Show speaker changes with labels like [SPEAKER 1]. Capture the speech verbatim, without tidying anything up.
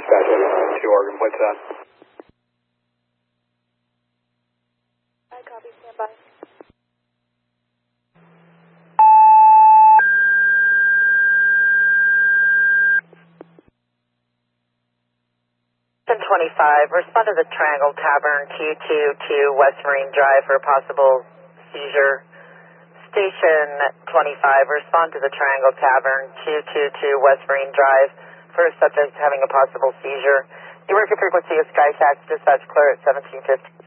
[SPEAKER 1] Dispatch two Oregon Point ten.
[SPEAKER 2] I copy, stand by. ten twenty-five, respond to the Triangle Tavern, two two two West Marine Drive for a possible seizure. Station twenty-five, respond to the Triangle Tavern, two two two West Marine Drive for a subject having a possible seizure. Your working frequency is SkyTax, dispatch clear at seventeen fifty.